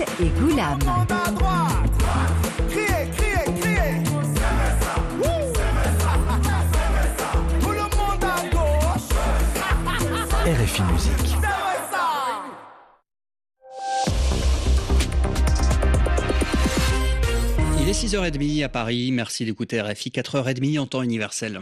et Goulam. RFI Musique. Il est 6h30 à Paris, merci d'écouter RFI, 4h30 en temps universel.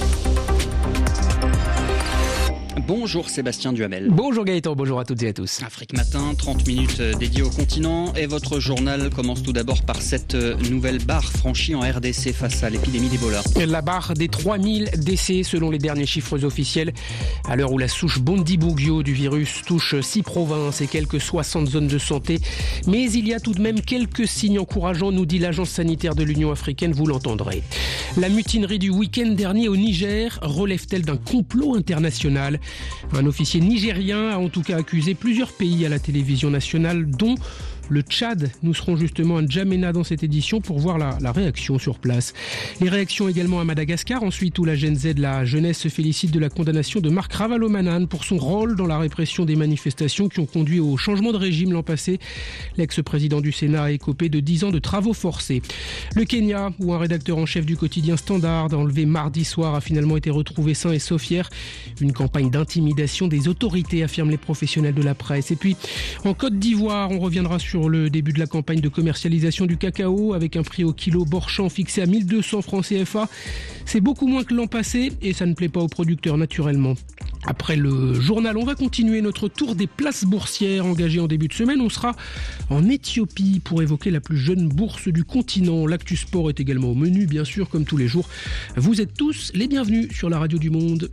Bonjour Sébastien Duhamel. Bonjour Gaëtan, bonjour à toutes et à tous. Afrique Matin, 30 minutes dédiées au continent et votre journal commence tout d'abord par cette nouvelle barre franchie en RDC face à l'épidémie d'Ebola. La barre des 3000 décès selon les derniers chiffres officiels. À l'heure où la souche Bundibugyo du virus touche 6 provinces et quelques 60 zones de santé. Mais il y a tout de même quelques signes encourageants, nous dit l'agence sanitaire de l'Union africaine, vous l'entendrez. La mutinerie du week-end dernier au Niger relève-t-elle d'un complot international ? Un officier nigérien a en tout cas accusé plusieurs pays à la télévision nationale, dont le Tchad. Nous serons justement à N'Djamena dans cette édition pour voir la réaction sur place. Les réactions également à Madagascar, ensuite où la Gen Z, la jeunesse, se félicite de la condamnation de Marc Ravalomanane pour son rôle dans la répression des manifestations qui ont conduit au changement de régime l'an passé. L'ex-président du Sénat a écopé de 10 ans de travaux forcés. Le Kenya, où un rédacteur en chef du quotidien Standard, enlevé mardi soir, a finalement été retrouvé sain et sauf hier. Une campagne d'intimidation des autorités, affirment les professionnels de la presse. Et puis, en Côte d'Ivoire, on reviendra sur le début de la campagne de commercialisation du cacao avec un prix au kilo Borchamp fixé à 1200 francs CFA. C'est beaucoup moins que l'an passé et ça ne plaît pas aux producteurs naturellement. Après le journal, on va continuer notre tour des places boursières engagées en début de semaine. On sera en Éthiopie pour évoquer la plus jeune bourse du continent. L'actu sport est également au menu, bien sûr, comme tous les jours. Vous êtes tous les bienvenus sur la radio du monde.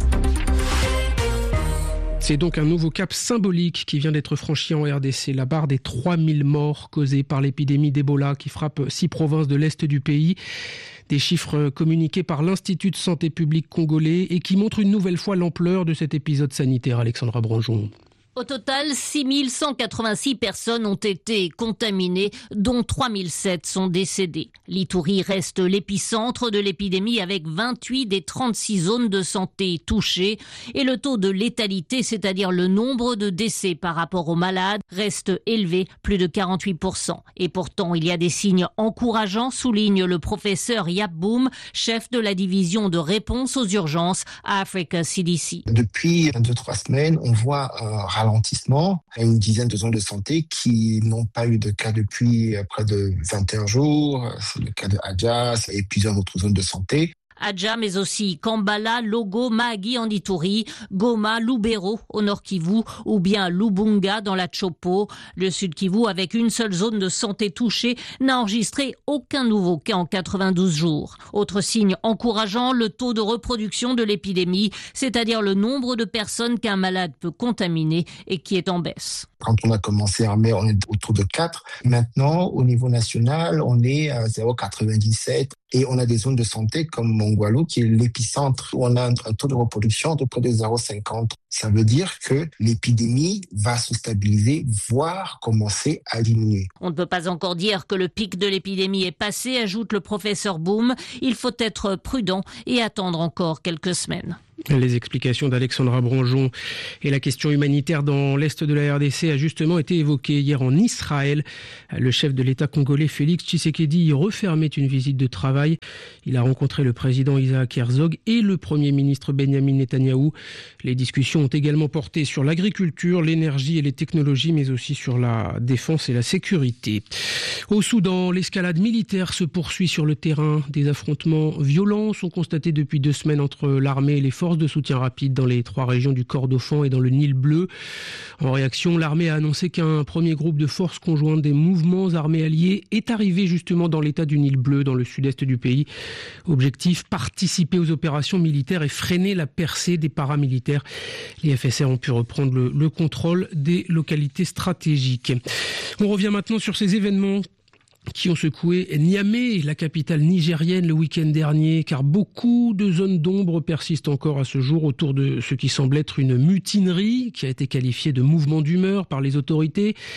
C'est donc un nouveau cap symbolique qui vient d'être franchi en RDC. La barre des 3000 morts causées par l'épidémie d'Ebola qui frappe 6 provinces de l'Est du pays. Des chiffres communiqués par l'Institut de santé publique congolais et qui montrent une nouvelle fois l'ampleur de cet épisode sanitaire. Alexandra Branjon. Au total, 6186 personnes ont été contaminées, dont 3007 sont décédées. L'Ituri reste l'épicentre de l'épidémie avec 28 des 36 zones de santé touchées. Et le taux de létalité, c'est-à-dire le nombre de décès par rapport aux malades, reste élevé, plus de 48%. Et pourtant, il y a des signes encourageants, souligne le professeur Yap Boum, chef de la division de réponse aux urgences à Africa CDC. Depuis 2-3 semaines, on voit ralentissement. Il y a une dizaine de zones de santé qui n'ont pas eu de cas depuis près de 21 jours. C'est le cas de Adja et plusieurs autres zones de santé. Adja, mais aussi Kambala, Logo, Mahagi en Ituri, Goma, Lubero au Nord Kivu ou bien Lubunga dans la Chopo. Le Sud Kivu, avec une seule zone de santé touchée, n'a enregistré aucun nouveau cas en 92 jours. Autre signe encourageant, le taux de reproduction de l'épidémie, c'est-à-dire le nombre de personnes qu'un malade peut contaminer et qui est en baisse. Quand on a commencé en mai, on est autour de 4. Maintenant, au niveau national, on est à 0,97 et on a des zones de santé comme Mongwalu qui est l'épicentre où on a un taux de reproduction de près de 0,50. Ça veut dire que l'épidémie va se stabiliser, voire commencer à diminuer. On ne peut pas encore dire que le pic de l'épidémie est passé, ajoute le professeur Boum. Il faut être prudent et attendre encore quelques semaines. Les explications d'Alexandra Branjon et la question humanitaire dans l'Est de la RDC a justement été évoquée hier en Israël. Le chef de l'État congolais Félix Tshisekedi y refermait une visite de travail. Il a rencontré le président Isaac Herzog et le premier ministre Benyamin Netanyahou. Les discussions ont également porté sur l'agriculture, l'énergie et les technologies, mais aussi sur la défense et la sécurité. Au Soudan, l'escalade militaire se poursuit sur le terrain. Des affrontements violents sont constatés depuis 2 semaines entre l'armée et les forces de soutien rapide dans les 3 régions du Kordofan et dans le Nil bleu. En réaction, l'armée a annoncé qu'un premier groupe de forces conjointes des mouvements armés alliés est arrivé justement dans l'état du Nil bleu, dans le sud-est du pays. Objectif, participer aux opérations militaires et freiner la percée des paramilitaires. Les FSR ont pu reprendre le contrôle des localités stratégiques. On revient maintenant sur ces événements qui ont secoué Niamey, la capitale nigérienne, le week-end dernier, car beaucoup de zones d'ombre persistent encore à ce jour autour de ce qui semble être une mutinerie qui a été qualifiée de mouvement d'humeur par les autorités.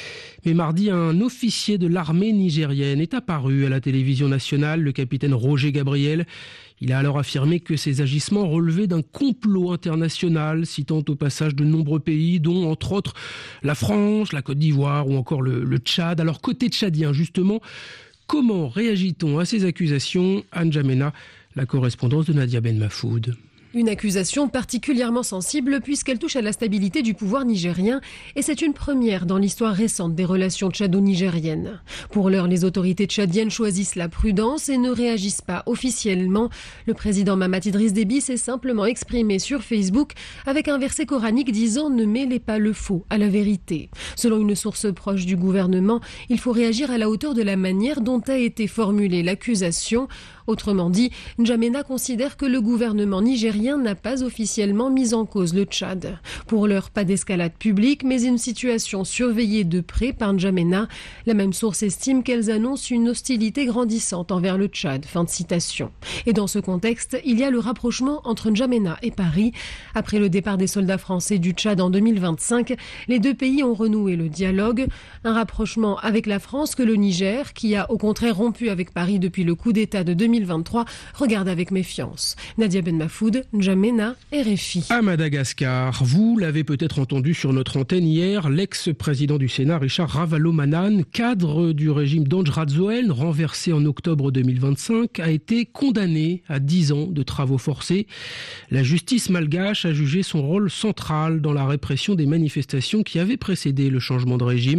Mais mardi, un officier de l'armée nigérienne est apparu à la télévision nationale, le capitaine Roger Gabriel. Il a alors affirmé que ces agissements relevaient d'un complot international, citant au passage de nombreux pays, dont entre autres la France, la Côte d'Ivoire ou encore le Tchad. Alors côté tchadien, justement, comment réagit-on à ces accusations ? Anne Jamena, la correspondance de Nadia Ben Mafoud. Une accusation particulièrement sensible puisqu'elle touche à la stabilité du pouvoir nigérien et c'est une première dans l'histoire récente des relations tchado-nigériennes. Pour l'heure, les autorités tchadiennes choisissent la prudence et ne réagissent pas officiellement. Le président Mahamat Idriss Déby s'est simplement exprimé sur Facebook avec un verset coranique disant « Ne mêlez pas le faux à la vérité ». Selon une source proche du gouvernement, il faut réagir à la hauteur de la manière dont a été formulée l'accusation. Autrement dit, N'Djamena considère que le gouvernement nigérien n'a pas officiellement mis en cause le Tchad. Pour l'heure, pas d'escalade publique, mais une situation surveillée de près par N'Djamena. La même source estime qu'elles annoncent une hostilité grandissante envers le Tchad. Fin de citation. Et dans ce contexte, il y a le rapprochement entre N'Djamena et Paris. Après le départ des soldats français du Tchad en 2025, les deux pays ont renoué le dialogue. Un rapprochement avec la France que le Niger, qui a au contraire rompu avec Paris depuis le coup d'État de 2023, regarde avec méfiance. Nadia Ben Mafoud, N'Djamena, RFI. À Madagascar, vous l'avez peut-être entendu sur notre antenne hier, l'ex-président du Sénat, Richard Ravalomanane, cadre du régime d'Andry Rajoelina, renversé en octobre 2025, a été condamné à 10 ans de travaux forcés. La justice malgache a jugé son rôle central dans la répression des manifestations qui avaient précédé le changement de régime.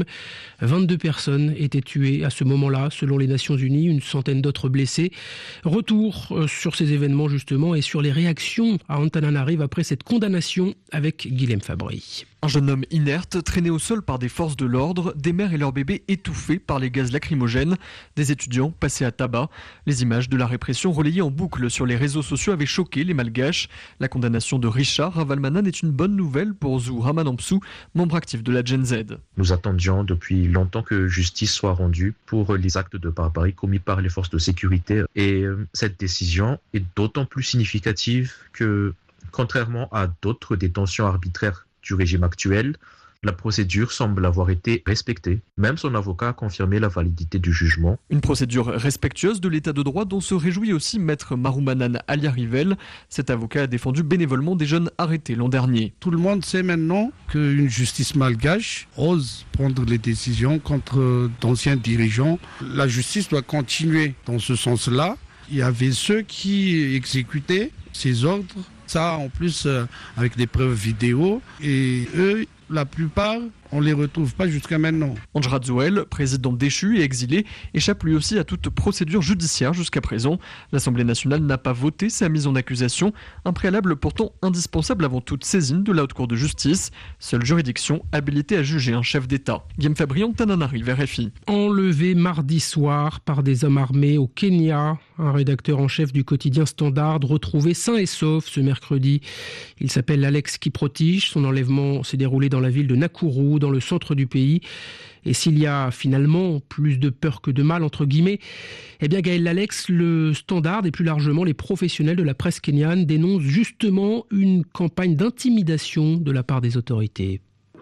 22 personnes étaient tuées à ce moment-là, selon les Nations Unies, une centaine d'autres blessées. Retour sur ces événements justement et sur les réactions à Antananarive après cette condamnation avec Guilhem Fabry. Un jeune homme inerte, traîné au sol par des forces de l'ordre, des mères et leurs bébés étouffés par les gaz lacrymogènes, des étudiants passés à tabac. Les images de la répression relayées en boucle sur les réseaux sociaux avaient choqué les Malgaches. La condamnation de Richard Ravalomanane est une bonne nouvelle pour Zou Ramanampsou, membre actif de la Gen Z. Nous attendions depuis longtemps que justice soit rendue pour les actes de barbarie commis par les forces de sécurité. Et cette décision est d'autant plus significative que, contrairement à d'autres détentions arbitraires du régime actuel, la procédure semble avoir été respectée. Même son avocat a confirmé la validité du jugement. Une procédure respectueuse de l'état de droit dont se réjouit aussi maître Maroumanan Aliarivel. Cet avocat a défendu bénévolement des jeunes arrêtés l'an dernier. Tout le monde sait maintenant qu'une justice malgache ose prendre les décisions contre d'anciens dirigeants. La justice doit continuer dans ce sens-là. Il y avait ceux qui exécutaient ces ordres, ça en plus avec des preuves vidéo, et eux, la plupart, on ne les retrouve pas jusqu'à maintenant. Andry Rajoelina, président déchu et exilé, échappe lui aussi à toute procédure judiciaire jusqu'à présent. L'Assemblée nationale n'a pas voté sa mise en accusation, un préalable pourtant indispensable avant toute saisine de la Haute Cour de justice. Seule juridiction habilitée à juger un chef d'État. Guillhem Fabry, Antananarive, RFI. Enlevé mardi soir par des hommes armés au Kenya, un rédacteur en chef du quotidien Standard retrouvé sain et sauf ce mercredi. Il s'appelle Alex Kiprotich. Son enlèvement s'est déroulé dans la ville de Nakuru, dans le centre du pays. Et s'il y a finalement plus de peur que de mal, entre guillemets, eh bien Gaël Alex, le Standard et plus largement les professionnels de la presse kenyane dénoncent justement une campagne d'intimidation de la part des autorités.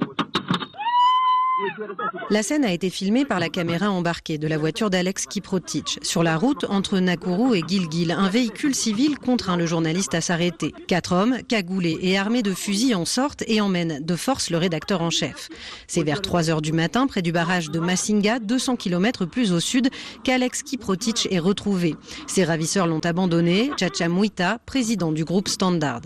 La scène a été filmée par la caméra embarquée de la voiture d'Alex Kiprotich. Sur la route entre Nakuru et Gilgil, un véhicule civil contraint le journaliste à s'arrêter. 4 hommes, cagoulés et armés de fusils en sortent et emmènent de force le rédacteur en chef. C'est vers 3h du matin, près du barrage de Masinga, 200 km plus au sud, qu'Alex Kiprotich est retrouvé. Ses ravisseurs l'ont abandonné. Chacha Mwita, président du groupe Standard.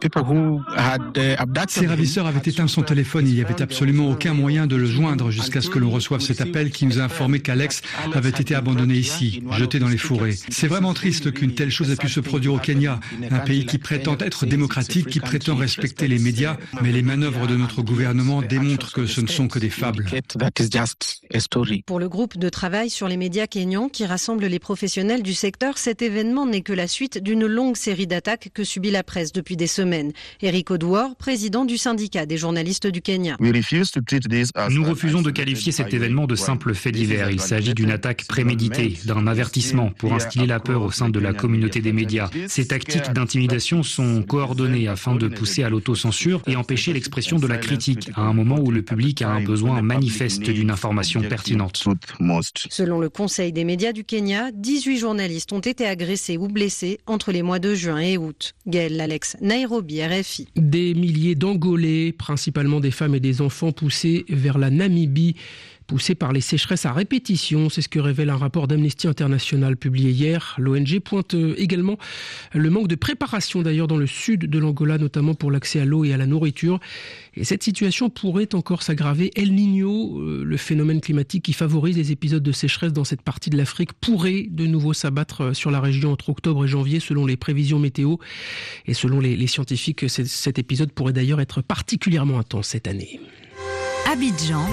Ces ravisseurs avaient éteint son téléphone. Il n'y avait absolument aucun moyen de le joindre jusqu'à ce que l'on reçoive cet appel qui nous a informé qu'Alex avait été abandonné ici, jeté dans les fourrés. C'est vraiment triste qu'une telle chose ait pu se produire au Kenya, un pays qui prétend être démocratique, qui prétend respecter les médias, mais les manœuvres de notre gouvernement démontrent que ce ne sont que des fables. Pour le groupe de travail sur les médias kenyans qui rassemble les professionnels du secteur, cet événement n'est que la suite d'une longue série d'attaques que subit la presse depuis des semaines. Eric Oduor, président du syndicat des journalistes du Kenya. Nous refusons refusons de qualifier cet événement de simple fait divers. Il s'agit d'une attaque préméditée, d'un avertissement pour instiller la peur au sein de la communauté des médias. Ces tactiques d'intimidation sont coordonnées afin de pousser à l'autocensure et empêcher l'expression de la critique à un moment où le public a un besoin manifeste d'une information pertinente. Selon le Conseil des médias du Kenya, 18 journalistes ont été agressés ou blessés entre les mois de juin et août. Gaël Alex, Nairobi, RFI. Des milliers d'Angolais, principalement des femmes et des enfants, poussés vers la Namibie, poussés par les sécheresses à répétition. C'est ce que révèle un rapport d'Amnesty International publié hier. L'ONG pointe également le manque de préparation d'ailleurs dans le sud de l'Angola, notamment pour l'accès à l'eau et à la nourriture. Et cette situation pourrait encore s'aggraver. El Niño, le phénomène climatique qui favorise les épisodes de sécheresse dans cette partie de l'Afrique, pourrait de nouveau s'abattre sur la région entre octobre et janvier selon les prévisions météo. Et selon les scientifiques, cet épisode pourrait d'ailleurs être particulièrement intense cette année. Abidjan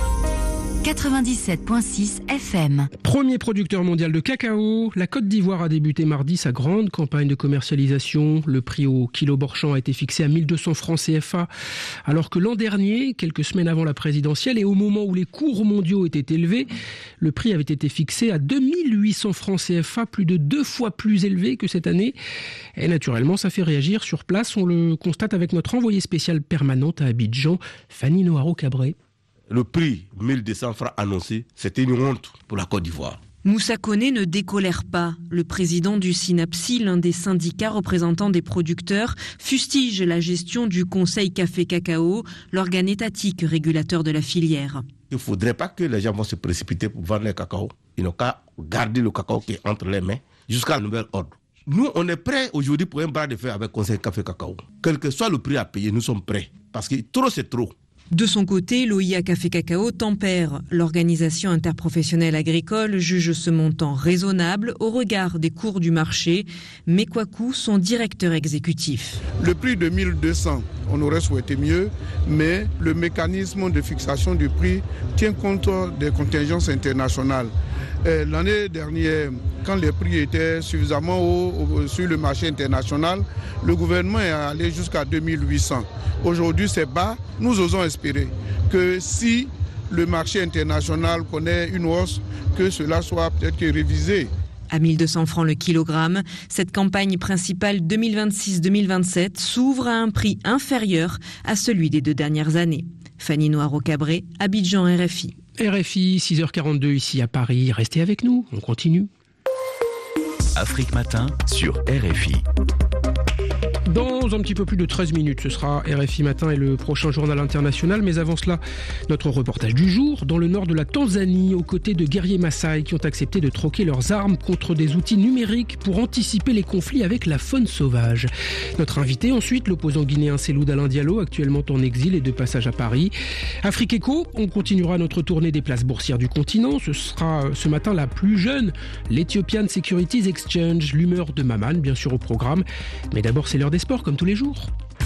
97.6 FM. Premier producteur mondial de cacao, la Côte d'Ivoire a débuté mardi sa grande campagne de commercialisation. Le prix au kilo Borchamp a été fixé à 1200 francs CFA, alors que l'an dernier, quelques semaines avant la présidentielle et au moment où les cours mondiaux étaient élevés, le prix avait été fixé à 2800 francs CFA, plus de 2 fois plus élevé que cette année. Et naturellement, ça fait réagir sur place. On le constate avec notre envoyée spéciale permanente à Abidjan, Fanny Noharo-Cabré. Le prix 1200 francs annoncé, c'était une honte pour la Côte d'Ivoire. Moussa Koné ne décolère pas. Le président du SYNAPSI, l'un des syndicats représentants des producteurs, fustige la gestion du Conseil Café-Cacao, l'organe étatique régulateur de la filière. Il ne faudrait pas que les gens vont se précipiter pour vendre le cacao. Ils n'ont qu'à garder le cacao qui est entre les mains jusqu'à un nouvel ordre. Nous, on est prêts aujourd'hui pour un bras de fer avec le Conseil Café-Cacao. Quel que soit le prix à payer, nous sommes prêts. Parce que trop, c'est trop. De son côté, l'OIA Café Cacao tempère. L'organisation interprofessionnelle agricole juge ce montant raisonnable au regard des cours du marché. Mekwaku, son directeur exécutif. Le prix de 1200, on aurait souhaité mieux, mais le mécanisme de fixation du prix tient compte des contingences internationales. L'année dernière, quand les prix étaient suffisamment hauts sur le marché international, le gouvernement est allé jusqu'à 2800. Aujourd'hui, c'est bas. Nous osons espérer que si le marché international connaît une hausse, que cela soit peut-être révisé. À 1200 francs le kilogramme, cette campagne principale 2026-2027 s'ouvre à un prix inférieur à celui des 2 dernières années. Fanny Noharo-Cabré, Abidjan, RFI. RFI, 6h42 ici à Paris. Restez avec nous, on continue. Afrique Matin sur RFI. Dans un petit peu plus de 13 minutes, ce sera RFI Matin et le prochain journal international. Mais avant cela, notre reportage du jour, dans le nord de la Tanzanie, aux côtés de guerriers Maasai qui ont accepté de troquer leurs armes contre des outils numériques pour anticiper les conflits avec la faune sauvage. Notre invité ensuite, l'opposant guinéen Cellou Dalein Diallo, actuellement en exil et de passage à Paris. Afrique Éco, on continuera notre tournée des places boursières du continent. Ce sera ce matin la plus jeune, l'Ethiopian Securities Exchange, l'humeur de Maman, bien sûr au programme. Mais d'abord, c'est l'heure des sports comme tous les jours.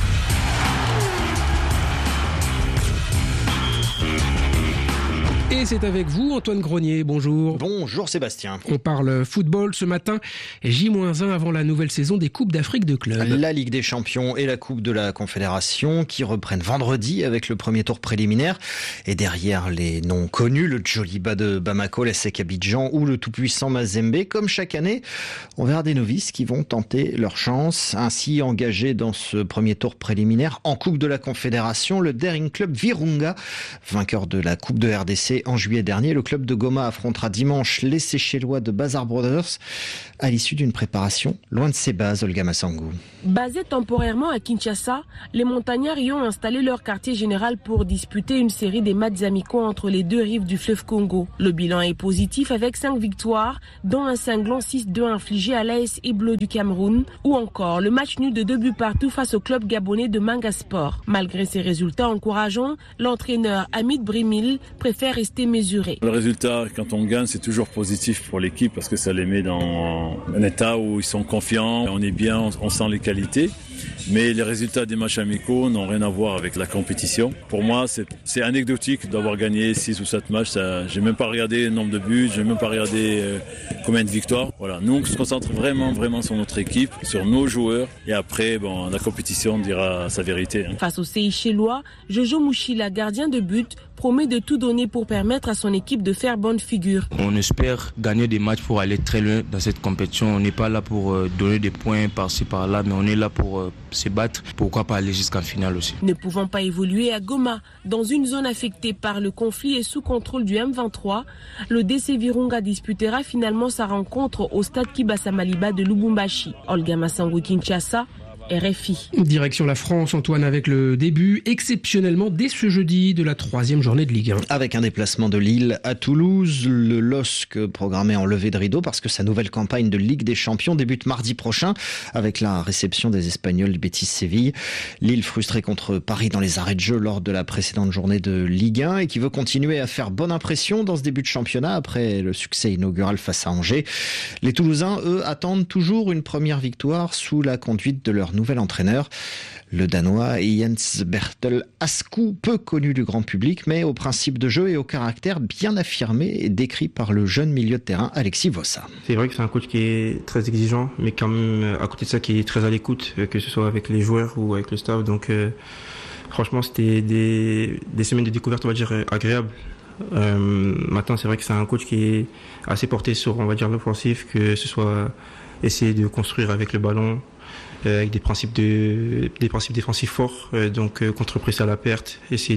Et c'est avec vous, Antoine Grenier. Bonjour. Bonjour Sébastien. On parle football ce matin, J-1 avant la nouvelle saison des Coupes d'Afrique de clubs. La Ligue des Champions et la Coupe de la Confédération qui reprennent vendredi avec le premier tour préliminaire. Et derrière les noms connus, le Djoliba de Bamako, l'ASEC Abidjan ou le tout-puissant Mazembe. Comme chaque année, on verra des novices qui vont tenter leur chance. Ainsi engagé dans ce premier tour préliminaire en Coupe de la Confédération, le Daring Club Virunga, vainqueur de la Coupe de RDC en juillet dernier. Le club de Goma affrontera dimanche les Seychellois de Bazar Brothers à l'issue d'une préparation loin de ses bases. Olga Massangou. Basés temporairement à Kinshasa, les montagnards y ont installé leur quartier général pour disputer une série des matchs amicaux entre les deux rives du fleuve Congo. Le bilan est positif avec 5 victoires, dont un cinglant 6-2 infligé à l'AS Iblo du Cameroun, ou encore le match nul de 2 buts partout face au club gabonais de Manga Sport. Malgré ces résultats encourageants, l'entraîneur Hamid Brimil préfère rester mesuré. Le résultat, quand on gagne, c'est toujours positif pour l'équipe parce que ça les met dans un état où ils sont confiants, on est bien, on sent les qualités. Mais les résultats des matchs amicaux n'ont rien à voir avec la compétition. Pour moi, c'est anecdotique d'avoir gagné 6 ou 7 matchs. J'ai même pas regardé le nombre de buts, j'ai même pas regardé combien de victoires. Voilà, nous on se concentre vraiment sur notre équipe, sur nos joueurs. Et après, la compétition dira sa vérité. Face aux Seychellois, Jojo Mouchila, gardien de but, promet de tout donner pour permettre à son équipe de faire bonne figure. On espère gagner des matchs pour aller très loin dans cette compétition. On n'est pas là pour donner des points par-ci par-là, mais on est là pour se battre. Pourquoi pas aller jusqu'en finale aussi. Ne pouvant pas évoluer à Goma, dans une zone affectée par le conflit et sous contrôle du M23, le DC Virunga disputera finalement sa rencontre au stade Kibasa Maliba de Lubumbashi. Olga Massango, Kinshasa, RFI. Direction la France, Antoine, avec le début exceptionnellement dès ce jeudi de la 3e journée de Ligue 1. Avec un déplacement de Lille à Toulouse, le LOSC programmé en levée de rideau parce que sa nouvelle campagne de Ligue des Champions débute mardi prochain avec la réception des Espagnols du Betis Séville. Lille frustré contre Paris dans les arrêts de jeu lors de la précédente journée de Ligue 1 et qui veut continuer à faire bonne impression dans ce début de championnat après le succès inaugural face à Angers. Les Toulousains, eux, attendent toujours une première victoire sous la conduite de leur nouvel entraîneur, le Danois Jens Bertel Askou, peu connu du grand public, mais au principe de jeu et au caractère bien affirmé et décrit par le jeune milieu de terrain Alexis Vossa. C'est vrai que c'est un coach qui est très exigeant, mais quand même à côté de ça qui est très à l'écoute, que ce soit avec les joueurs ou avec le staff. Donc franchement, c'était des semaines de découverte, on va dire, agréables. Maintenant, c'est vrai que c'est un coach qui est assez porté sur, on va dire, l'offensif, que ce soit essayer de construire avec le ballon, avec des principes défensifs forts, donc contre-presser à la perte, essayer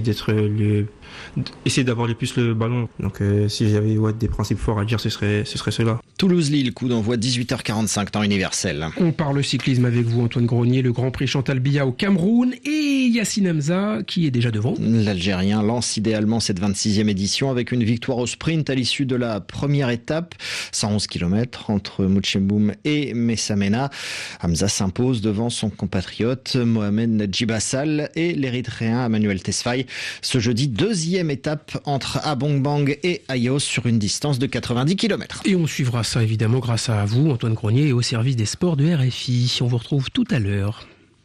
d'avoir le plus le ballon. Donc si j'avais des principes forts à dire, ce serait cela. Toulouse-Lille, coup d'envoi 18h45 temps universel. On parle cyclisme avec vous, Antoine Grenier, le Grand Prix Chantal Biya au Cameroun et Yassine Hamza qui est déjà devant. L'Algérien lance idéalement cette 26e édition avec une victoire au sprint à l'issue de la première étape, 111 km entre Mouchemboum et Messamena. Hamza s'impose devant son compatriote Mohamed Nadjibassal et l'Érythréen Emmanuel Tesfaye. Ce jeudi, deuxième étape entre Abongbang et Ayos sur une distance de 90 km. Et on suivra ça évidemment grâce à vous, Antoine Grenier, et au service des sports de RFI. On vous retrouve tout à l'heure.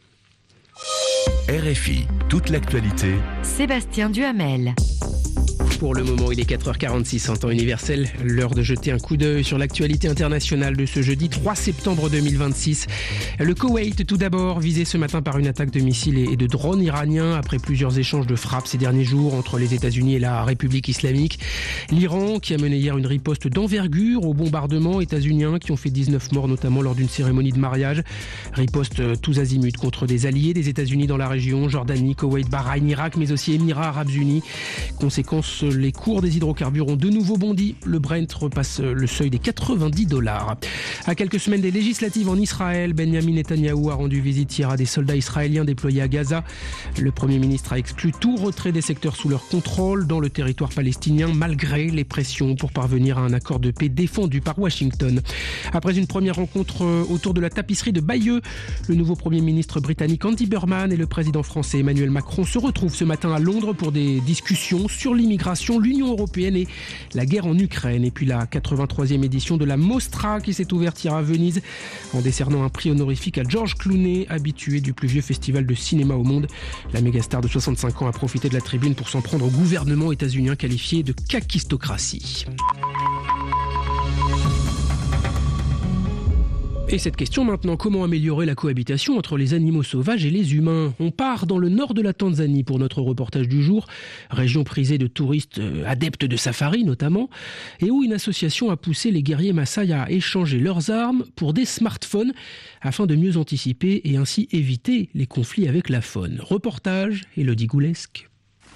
RFI, toute l'actualité. Sébastien Duhamel. Pour le moment, il est 4h46 en temps universel. L'heure de jeter un coup d'œil sur l'actualité internationale de ce jeudi 3 septembre 2026. Le Koweït, tout d'abord, visé ce matin par une attaque de missiles et de drones iraniens après plusieurs échanges de frappes ces derniers jours entre les États-Unis et la République islamique. L'Iran, qui a mené hier une riposte d'envergure aux bombardements états-uniens qui ont fait 19 morts, notamment lors d'une cérémonie de mariage. Riposte tous azimuts contre des alliés des États-Unis dans la région, Jordanie, Koweït, Bahreïn, Irak, mais aussi Émirats Arabes Unis. Conséquence, les cours des hydrocarbures ont de nouveau bondi. Le Brent repasse le seuil des $90. À quelques semaines des législatives en Israël, Benjamin Netanyahou a rendu visite hier à des soldats israéliens déployés à Gaza. Le Premier ministre a exclu tout retrait des secteurs sous leur contrôle dans le territoire palestinien, malgré les pressions pour parvenir à un accord de paix défendu par Washington. Après une première rencontre autour de la tapisserie de Bayeux, le nouveau Premier ministre britannique Andy Burnham et le président français Emmanuel Macron se retrouvent ce matin à Londres pour des discussions sur l'immigration, l'Union européenne et la guerre en Ukraine. Et puis la 83e édition de la Mostra qui s'est ouverte hier à Venise en décernant un prix honorifique à George Clooney, habitué du plus vieux festival de cinéma au monde. La mégastar de 65 ans a profité de la tribune pour s'en prendre au gouvernement états-unien qualifié de kakistocratie. Et cette question maintenant, comment améliorer la cohabitation entre les animaux sauvages et les humains ? On part dans le nord de la Tanzanie pour notre reportage du jour, région prisée de touristes adeptes de safari notamment, et où une association a poussé les guerriers Maasai à échanger leurs armes pour des smartphones afin de mieux anticiper et ainsi éviter les conflits avec la faune. Reportage, Élodie Goulesque.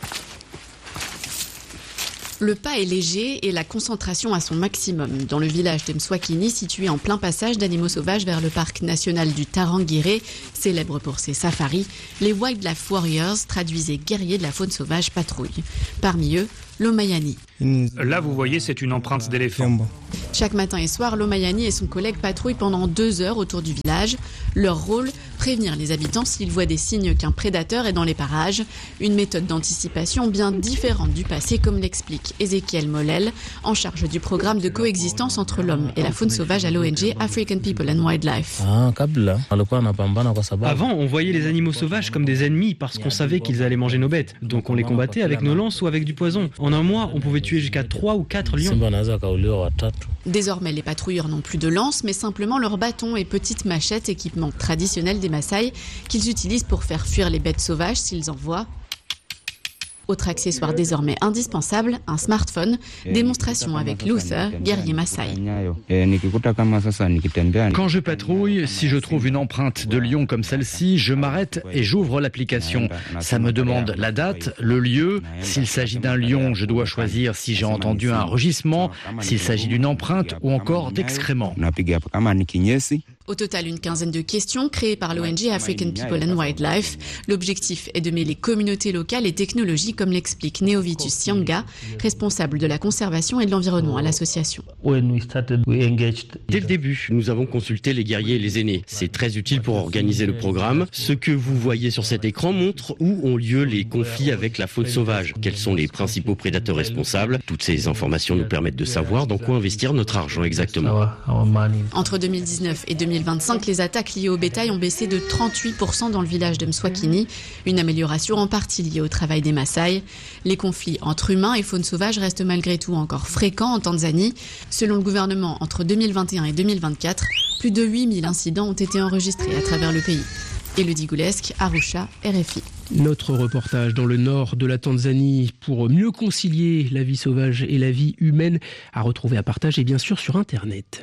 Le pas est léger et la concentration à son maximum. Dans le village d'Emswakini, situé en plein passage d'animaux sauvages vers le parc national du Tarangire, célèbre pour ses safaris, les Wildlife Warriors, traduisés guerriers de la faune sauvage, patrouillent. Parmi eux, l'Omayani. Là, vous voyez, c'est une empreinte d'éléphant. Chaque matin et soir, Lomayani et son collègue patrouillent pendant 2 heures autour du village. Leur rôle, prévenir les habitants s'ils voient des signes qu'un prédateur est dans les parages. Une méthode d'anticipation bien différente du passé, comme l'explique Ezekiel Molel, en charge du programme de coexistence entre l'homme et la faune sauvage à l'ONG African People and Wildlife. Avant, on voyait les animaux sauvages comme des ennemis parce qu'on savait qu'ils allaient manger nos bêtes. Donc on les combattait avec nos lances ou avec du poison. En un mois, on pouvait tuer jusqu'à 3 ou 4 lions. Désormais, les patrouilleurs n'ont plus de lances, mais simplement leurs bâtons et petites machettes, équipement traditionnel des Maasai, qu'ils utilisent pour faire fuir les bêtes sauvages s'ils en voient. Autre accessoire désormais indispensable, un smartphone. Démonstration avec Luther, guerrier Maasai. Quand je patrouille, si je trouve une empreinte de lion comme celle-ci, je m'arrête et j'ouvre l'application. Ça me demande la date, le lieu. S'il s'agit d'un lion, je dois choisir si j'ai entendu un rugissement, s'il s'agit d'une empreinte ou encore d'excréments. Au total, une quinzaine de questions créées par l'ONG African People and Wildlife. L'objectif est de mêler communautés locales et technologies, comme l'explique Neovitus Sianga, responsable de la conservation et de l'environnement à l'association. Dès le début, nous avons consulté les guerriers et les aînés. C'est très utile pour organiser le programme. Ce que vous voyez sur cet écran montre où ont lieu les conflits avec la faune sauvage. Quels sont les principaux prédateurs responsables? Toutes ces informations nous permettent de savoir dans quoi investir notre argent exactement. Entre 2019 et 2025, les attaques liées au bétail ont baissé de 38% dans le village de Mswakini, une amélioration en partie liée au travail des Maasai. Les conflits entre humains et faune sauvage restent malgré tout encore fréquents en Tanzanie. Selon le gouvernement, entre 2021 et 2024, plus de 8000 incidents ont été enregistrés à travers le pays. Élodie Goulesque, Arusha, RFI. Notre reportage dans le nord de la Tanzanie pour mieux concilier la vie sauvage et la vie humaine à retrouver, à partager bien sûr sur Internet.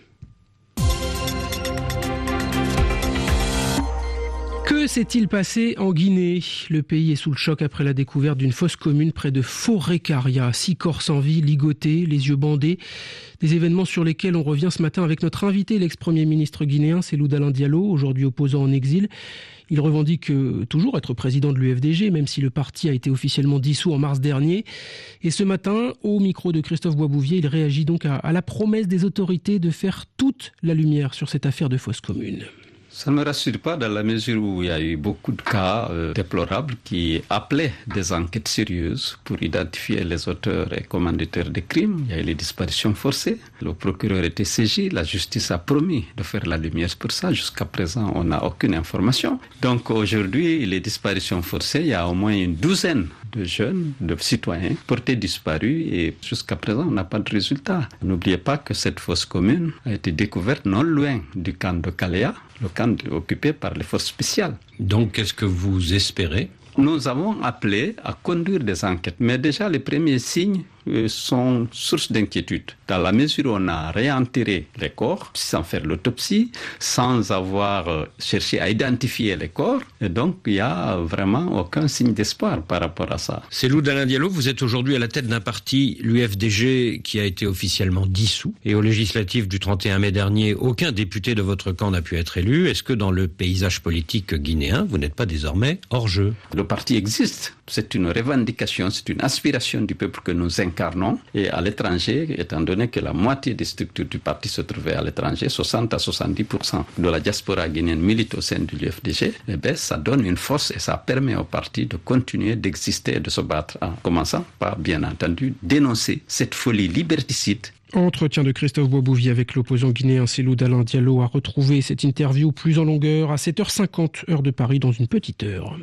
Que s'est-il passé en Guinée? Le pays est sous le choc après la découverte d'une fosse commune près de Forêt-Caria. 6 corps sans vie, ligotés, les yeux bandés. Des événements sur lesquels on revient ce matin avec notre invité, l'ex-premier ministre guinéen, Cellou Dalein Diallo, aujourd'hui opposant en exil. Il revendique toujours être président de l'UFDG, même si le parti a été officiellement dissous en mars dernier. Et ce matin, au micro de Christophe Boisbouvier, il réagit donc à la promesse des autorités de faire toute la lumière sur cette affaire de fosse commune. Ça ne me rassure pas dans la mesure où il y a eu beaucoup de cas déplorables qui appelaient des enquêtes sérieuses pour identifier les auteurs et commanditaires des crimes. Il y a eu les disparitions forcées. Le procureur était saisi. La justice a promis de faire la lumière pour ça. Jusqu'à présent, on n'a aucune information. Donc aujourd'hui, les disparitions forcées, il y a au moins une douzaine de jeunes, de citoyens portés disparus et jusqu'à présent, on n'a pas de résultat. N'oubliez pas que cette fosse commune a été découverte non loin du camp de Kalea, le camp occupé par les forces spéciales. Donc, qu'est-ce que vous espérez? Nous avons appelé à conduire des enquêtes, mais déjà les premiers signes sont source d'inquiétude. Dans la mesure où on a réenterré les corps sans faire l'autopsie, sans avoir cherché à identifier les corps, et donc il n'y a vraiment aucun signe d'espoir par rapport à ça. Cellou Dalein Diallo, vous êtes aujourd'hui à la tête d'un parti, l'UFDG, qui a été officiellement dissous. Et aux législatives du 31 mai dernier, aucun député de votre camp n'a pu être élu. Est-ce que dans le paysage politique guinéen, vous n'êtes pas désormais hors jeu? Le parti existe. C'est une revendication, c'est une aspiration du peuple que nous incarnons. Et à l'étranger, étant donné que la moitié des structures du parti se trouvaient à l'étranger, 60 à 70% de la diaspora guinéenne milite au sein de l'UFDG, eh bien, ça donne une force et ça permet au parti de continuer d'exister et de se battre, en commençant par, bien entendu, dénoncer cette folie liberticide. Entretien de Christophe Boisbouvier avec l'opposant guinéen Cellou Dalein Diallo. À retrouver cette interview plus en longueur à 7h50, heure de Paris, dans une petite heure.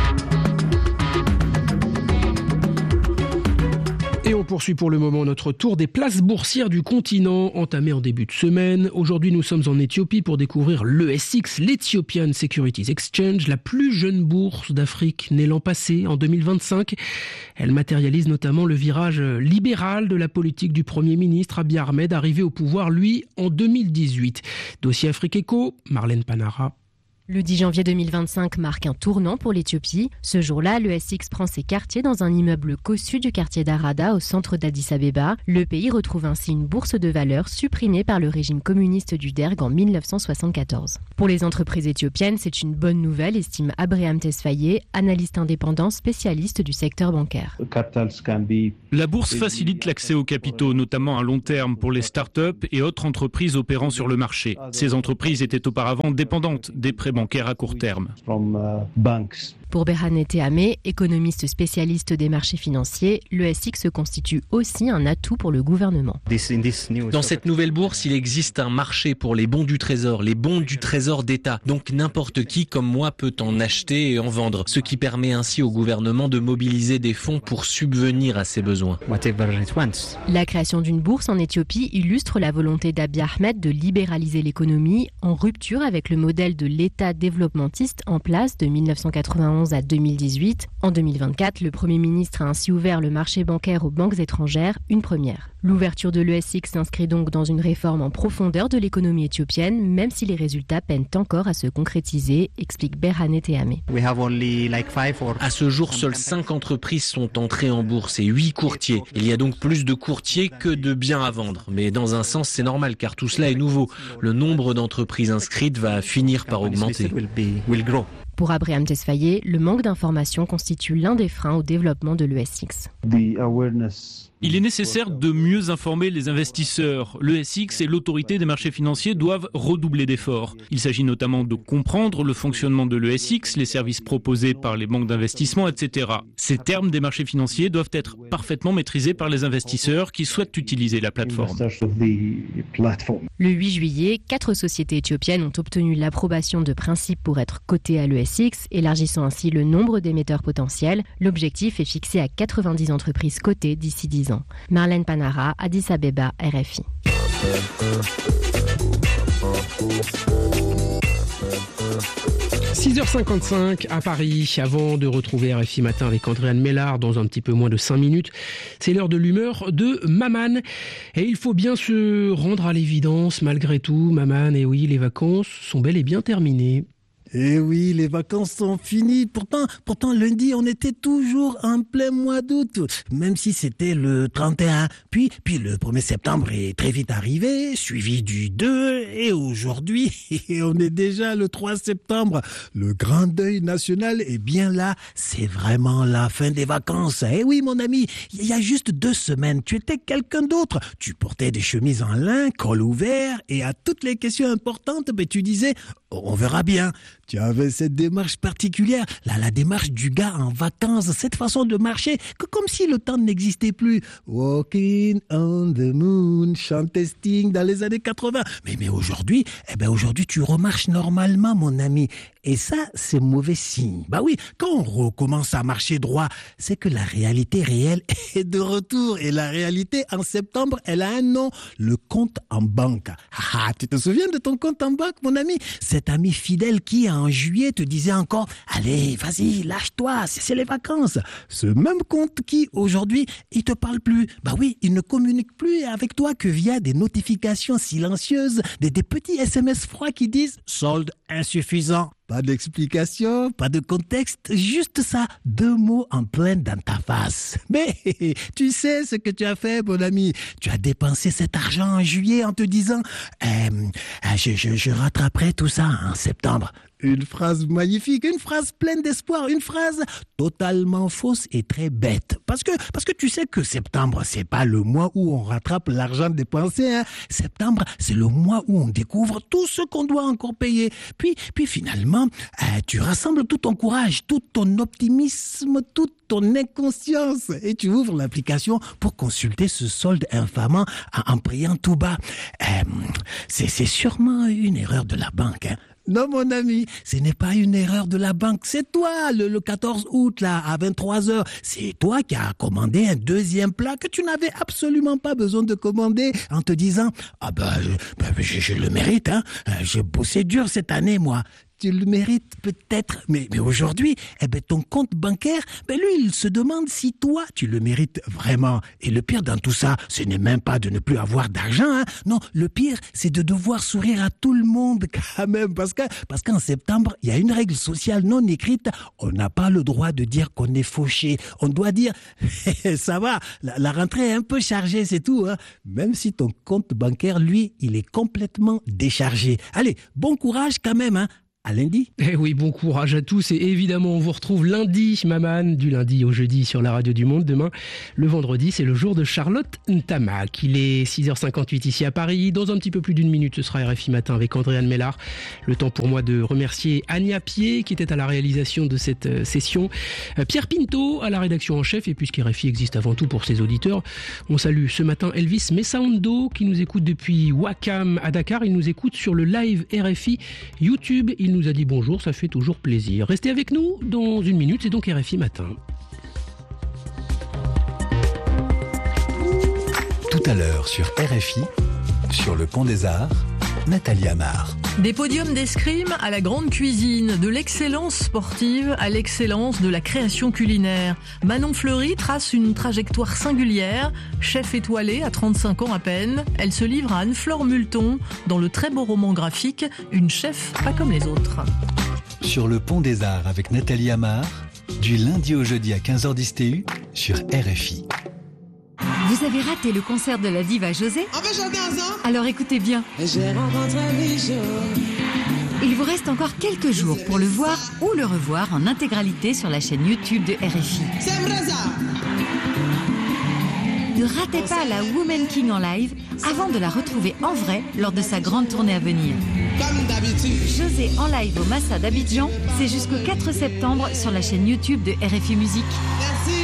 Et on poursuit pour le moment notre tour des places boursières du continent, entamé en début de semaine. Aujourd'hui, nous sommes en Éthiopie pour découvrir l'ESX, l'Ethiopian Securities Exchange, la plus jeune bourse d'Afrique née l'an passé, en 2025. Elle matérialise notamment le virage libéral de la politique du Premier ministre Abiy Ahmed, arrivé au pouvoir, lui, en 2018. Dossier Afrique Eco, Marlène Panara. Le 10 janvier 2025 marque un tournant pour l'Éthiopie. Ce jour-là, le SX prend ses quartiers dans un immeuble cossu du quartier d'Arada au centre d'Addis Abeba. Le pays retrouve ainsi une bourse de valeur supprimée par le régime communiste du Derg en 1974. Pour les entreprises éthiopiennes, c'est une bonne nouvelle, estime Abraham Tesfaye, analyste indépendant spécialiste du secteur bancaire. La bourse facilite l'accès aux capitaux, notamment à long terme pour les start-up et autres entreprises opérant sur le marché. Ces entreprises étaient auparavant dépendantes des prêts bancaire à court terme. Pour Berhane Teame, économiste spécialiste des marchés financiers, le SX constitue aussi un atout pour le gouvernement. Dans cette nouvelle bourse, il existe un marché pour les bons du trésor, les bons du trésor d'État. Donc n'importe qui comme moi peut en acheter et en vendre, ce qui permet ainsi au gouvernement de mobiliser des fonds pour subvenir à ses besoins. La création d'une bourse en Éthiopie illustre la volonté d'Abiy Ahmed de libéraliser l'économie en rupture avec le modèle de l'État développementiste en place de 1991 à 2018. En 2024, le Premier ministre a ainsi ouvert le marché bancaire aux banques étrangères, une première. L'ouverture de l'ESX s'inscrit donc dans une réforme en profondeur de l'économie éthiopienne, même si les résultats peinent encore à se concrétiser, explique Berhane Teame. À ce jour, seules 5 entreprises sont entrées en bourse et 8 courtiers. Il y a donc plus de courtiers que de biens à vendre. Mais dans un sens, c'est normal car tout cela est nouveau. Le nombre d'entreprises inscrites va finir par augmenter. Pour Abraham Tesfaye, le manque d'informations constitue l'un des freins au développement de l'ESX. Il est nécessaire de mieux informer les investisseurs. L'ESX et l'autorité des marchés financiers doivent redoubler d'efforts. Il s'agit notamment de comprendre le fonctionnement de l'ESX, les services proposés par les banques d'investissement, etc. Ces termes des marchés financiers doivent être parfaitement maîtrisés par les investisseurs qui souhaitent utiliser la plateforme. Le 8 juillet, 4 sociétés éthiopiennes ont obtenu l'approbation de principe pour être cotées à l'ESX, élargissant ainsi le nombre d'émetteurs potentiels. L'objectif est fixé à 90 entreprises cotées d'ici 10 ans. Marlène Panara, Addis Abeba, RFI. « 6h55 à Paris, avant de retrouver RFI Matin avec Andréane Mellard dans un petit peu moins de 5 minutes. C'est l'heure de l'humeur de Maman. Et il faut bien se rendre à l'évidence, malgré tout, Maman, et oui, les vacances sont bel et bien terminées. Eh oui, les vacances sont finies. Pourtant, lundi, on était toujours en plein mois d'août, même si c'était le 31. Puis le 1er septembre est très vite arrivé, suivi du 2, et aujourd'hui, on est déjà le 3 septembre. Le grand deuil national est bien là. C'est vraiment la fin des vacances. Eh oui, mon ami, il y a juste 2 semaines, tu étais quelqu'un d'autre. Tu portais des chemises en lin, col ouvert, et à toutes les questions importantes, tu disais, on verra bien. Tu avais cette démarche particulière, la démarche du gars en vacances, cette façon de marcher, comme si le temps n'existait plus. Walking on the moon, chantait Sting dans les années 80. Mais aujourd'hui, aujourd'hui tu remarches normalement, mon ami. Et ça, c'est mauvais signe. Bah oui, quand on recommence à marcher droit, c'est que la réalité réelle est de retour. Et la réalité, en septembre, elle a un nom, le compte en banque. Ah, tu te souviens de ton compte en banque, mon ami? Cet ami fidèle qui, en juillet, te disait encore « Allez, vas-y, lâche-toi, c'est les vacances ». Ce même compte qui, aujourd'hui, il te parle plus. Bah oui, il ne communique plus avec toi que via des notifications silencieuses, des petits SMS froids qui disent « Solde insuffisant ». Pas d'explication, pas de contexte, juste ça, 2 mots en plein dans ta face. Mais tu sais ce que tu as fait, mon ami. Tu as dépensé cet argent en juillet en te disant je rattraperai tout ça en septembre. Une phrase magnifique, une phrase pleine d'espoir, une phrase totalement fausse et très bête. Parce que tu sais que septembre, c'est pas le mois où on rattrape l'argent dépensé, hein. Septembre, c'est le mois où on découvre tout ce qu'on doit encore payer. Puis finalement, tu rassembles tout ton courage, tout ton optimisme, toute ton inconscience et tu ouvres l'application pour consulter ce solde infamant en priant tout bas. C'est sûrement une erreur de la banque, hein. Non, mon ami, ce n'est pas une erreur de la banque. C'est toi, le 14 août, là, à 23h. C'est toi qui as commandé un 2e plat que tu n'avais absolument pas besoin de commander en te disant « Ah je le mérite, hein. J'ai bossé dur cette année, moi. » tu le mérites peut-être. Mais aujourd'hui, ton compte bancaire, lui, il se demande si toi, tu le mérites vraiment. Et le pire dans tout ça, ce n'est même pas de ne plus avoir d'argent. Hein. Non, le pire, c'est de devoir sourire à tout le monde quand même. Parce qu'en septembre, il y a une règle sociale non écrite. On n'a pas le droit de dire qu'on est fauché. On doit dire, ça va, la rentrée est un peu chargée, c'est tout. Hein. Même si ton compte bancaire, lui, il est complètement déchargé. Allez, bon courage quand même, hein. À lundi. Eh oui, bon courage à tous et évidemment on vous retrouve lundi, Maman, du lundi au jeudi sur la Radio du Monde. Demain, le vendredi, c'est le jour de Charlotte Ntamak. Il est 6h58 ici à Paris. Dans un petit peu plus d'une minute, ce sera RFI Matin avec Andréane Mellard. Le temps pour moi de remercier Ania Pied qui était à la réalisation de cette session. Pierre Pinto à la rédaction en chef et puisqu'RFI existe avant tout pour ses auditeurs, on salue ce matin Elvis Messaundo qui nous écoute depuis Wakam à Dakar. Il nous écoute sur le live RFI YouTube. Il nous a dit bonjour, ça fait toujours plaisir. Restez avec nous, dans une minute, c'est donc RFI Matin. Tout à l'heure sur RFI, sur le Pont des Arts, Nathalie Amar. Des podiums d'escrime à la grande cuisine, de l'excellence sportive à l'excellence de la création culinaire. Manon Fleury trace une trajectoire singulière. Chef étoilée à 35 ans à peine, elle se livre à Anne-Flore Multon dans le très beau roman graphique « Une chef pas comme les autres ». Sur le Pont des Arts avec Nathalie Amar, du lundi au jeudi à 15h10 TU sur RFI. Vous avez raté le concert de la diva José ? On va chanter ensemble ? Alors écoutez bien. J'ai rencontré Michel. Il vous reste encore quelques jours pour le voir ou le revoir en intégralité sur la chaîne YouTube de RFI. C'est vrai ça ? Ne ratez pas la Woman King en live avant de la retrouver en vrai lors de sa grande tournée à venir. Comme d'habitude. José en live au Massa d'Abidjan, c'est jusqu'au 4 septembre sur la chaîne YouTube de RFI Musique. Merci.